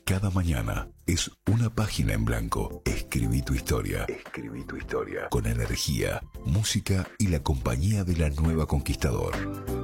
Cada mañana es una página en blanco. Escribí tu historia. Escribí tu historia. Con energía, música y la compañía de La Nueva Conquistador.